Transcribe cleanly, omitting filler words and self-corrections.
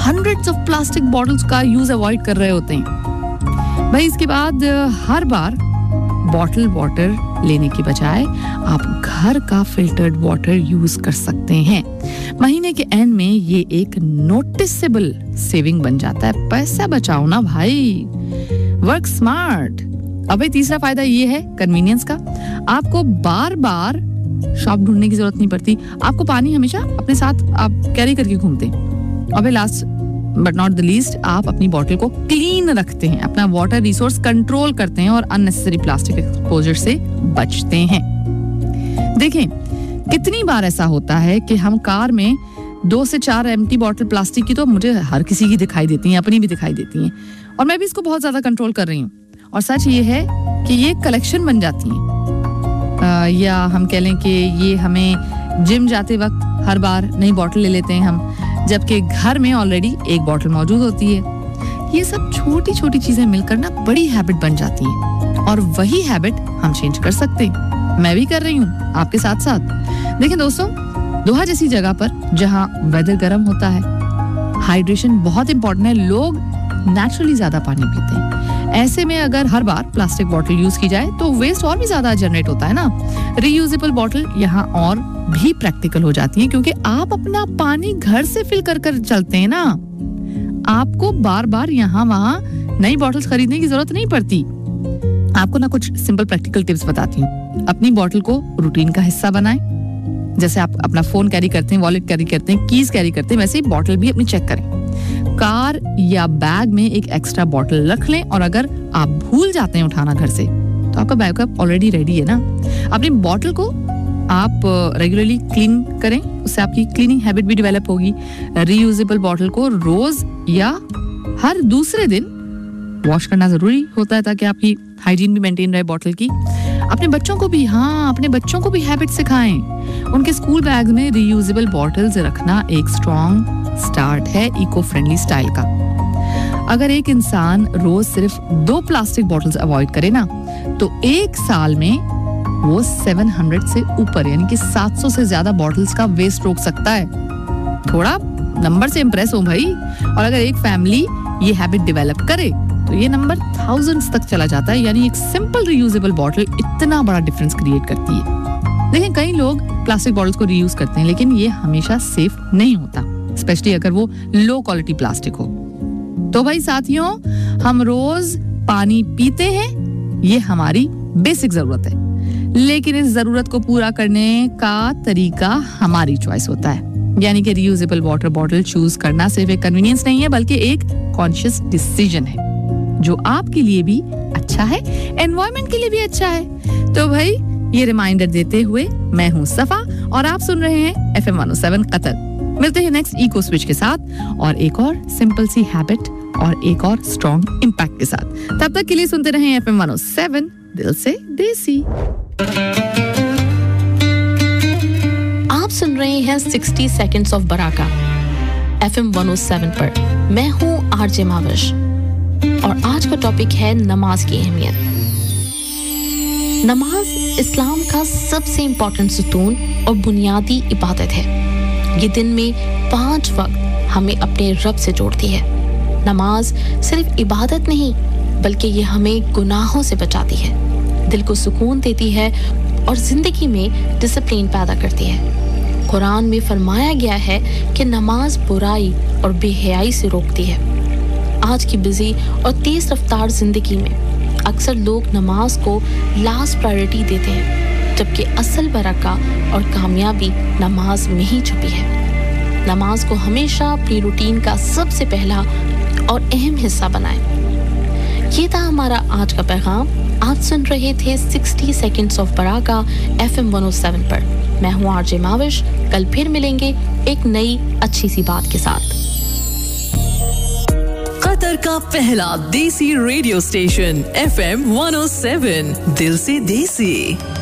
hundreds of plastic bottles का use avoid कर रहे होते हैं। भाई इसके बाद हर बार बॉटल वाटर लेने की बजाय आप घर का फिल्टर्ड वाटर यूज कर सकते हैं। महीने के एंड में ये एक नोटिसेबल सेविंग बन जाता है। पैसा बचाओ ना भाई, वर्क स्मार्ट। अब तीसरा फायदा ये है कन्वीनियंस का। आपको बार बार शॉप ढूंढने की जरूरत नहीं पड़ती। आपको पानी हमेशा अपने साथ आप कैरी करके घूमते हैं। अब last but not the least, आप अपनी बॉटल को क्लीन रखते हैं, अपना वाटर रिसोर्स कंट्रोल करते हैं और अननेसेसरी प्लास्टिक एक्सपोजर से बचते हैं। देखें कितनी बार ऐसा होता है कि हम कार में 2 से 4 एम्प्टी बॉटल प्लास्टिक की, तो मुझे हर किसी की दिखाई देती हैं, अपनी भी दिखाई देती हैं, और मैं भी इसको बहुत ज्यादा कंट्रोल कर रही हूँ। और सच ये है कि ये कलेक्शन बन जाती हैं, या हम कह लें कि ये हमें जिम जाते वक्त हर बार नई बॉटल ले लेते हैं हम, जबकि घर में ऑलरेडी एक बॉटल मौजूद होती है। ये सब छोटी छोटी चीजें मिलकर ना बड़ी हैबिट बन जाती हैं, और वही हैबिट हम चेंज कर सकते हैं। मैं भी कर रही हूँ आपके साथ साथ। देखें दोस्तों, दोहा जैसी जगह पर जहाँ वेदर गर्म होता है, हाइड्रेशन बहुत इंपॉर्टेंट है, लोग नेचुरली ज्यादा पानी पीते हैं। ऐसे में अगर हर बार प्लास्टिक बॉटल यूज की जाए तो वेस्ट और भी ज्यादा जनरेट होता है ना। रीयूजेबल बॉटल यहाँ और भी प्रैक्टिकल हो जाती है, क्योंकि आप अपना पानी घर से फिल कर कर चलते हैं ना। आपको बार बार यहाँ वहाँ नई बॉटल्स खरीदने की जरूरत नहीं पड़ती। आपको ना कुछ सिंपल प्रैक्टिकल टिप्स बताती हूँ। अपनी बॉटल को रूटीन का हिस्सा बनाएं। जैसे आप अपना फोन कैरी करते हैं, वॉलेट कैरी करते हैं, कीज कैरी करते हैं, वैसे ही बॉटल भी अपनी चेक करें। कार या बैग में एक एक्स्ट्रा बॉटल रख लें, और अगर आप भूल जाते हैं उठाना घर से, तो आपका बैकअप ऑलरेडी रेडी है ना। अपनी बॉटल को आप रेगुलरली क्लीन करें, उससे आपकी क्लीनिंग हैबिट भी डेवलप होगी। रीयूजेबल बॉटल को रोज या हर दूसरे दिन वॉश करना जरूरी होता है, ताकि आपकी हाइजीन भी मेंटेन रहे बॉटल की। अपने बच्चों को भी हैबिट सिखाएं। उनके स्कूल बैग में रीयूजेबल बॉटल्स रखना एक स्ट्रॉन्ग स्टार्ट है इको फ्रेंडली स्टाइल का। अगर एक इंसान रोज सिर्फ 2 प्लास्टिक बॉटल्स अवॉइड करे ना, तो एक साल में वो 700 से ऊपर यानी कि 700 से ज्यादा बॉटल्स का वेस्ट रोक सकता है। थोड़ा नंबर से इंप्रेस हो भाई। और अगर एक फैमिली ये हैबिट डेवलप करे तो ये नंबर थाउजेंड्स तक चला जाता है। यानी एक सिंपल रीयूजेबल बॉटल इतना बड़ा डिफरेंस क्रिएट करती है। लेकिन कई लोग प्लास्टिक बॉटल्स को रीयूज करते हैं, लेकिन ये हमेशा सेफ नहीं होता, स्पेशली अगर वो लो क्वालिटी प्लास्टिक हो। तो भाई साथियों, हम रोज पानी पीते हैं, ये हमारी बेसिक जरूरत है, लेकिन इस जरूरत को पूरा करने का तरीका हमारी चॉइस होता है। यानी कि रीयूजेबल वाटर बॉटल चूज करना सिर्फ एक कन्वीनियंस नहीं है, बल्कि एक कॉन्शियस डिसीजन है, जो आपके लिए भी अच्छा है, एनवायरनमेंट के लिए भी अच्छा है। तो भाई ये रिमाइंडर देते हुए, मैं हूं सफा और आप सुन रहे हैं FM 107 कतर। मिलते हैं नेक्स्ट इको स्विच के साथ, और एक और सिंपल सी हैबिट और एक और स्ट्रॉन्ग इम्पैक्ट के साथ। तब तक के लिए सुनते रहें FM 107, दिल से देसी। आप सुन रहे हैं 60 सेकंड्स ऑफ बराका FM 107 पर। मैं हूं आरजे माविश, और आज का टॉपिक है नमाज की अहमियत। नमाज इस्लाम का सबसे इम्पोर्टेंट सुतून और बुनियादी इबादत है। ये दिन में 5 वक्त हमें अपने रब से जोड़ती है। नमाज सिर्फ इबादत नहीं, बल्कि ये हमें गुनाहों से बचाती है, दिल को सुकून देती है और जिंदगी में डिसिप्लिन पैदा करती है। कुरान में फरमाया गया है कि नमाज बुराई और बेहयाई से रोकती है। आज की बिजी और तेज रफ्तार जिंदगी में अक्सर लोग नमाज को लास्ट प्रायोरिटी देते हैं, जबकि असल बरका और कामयाबी नमाज में ही छुपी है। नमाज को हमेशा अपनी रूटीन का सबसे पहला और अहम हिस्सा बनाएं। ये था हमारा आज का पैगाम। आप सुन रहे थे 60 सेकंड्स ऑफ बराका FM 107 पर। मैं हूँ आरजे माविश। कल फिर मिलेंगे एक नई अच्छी सी बात के साथ। कतर का पहला देसी रेडियो स्टेशन FM 107, दिल से देसी।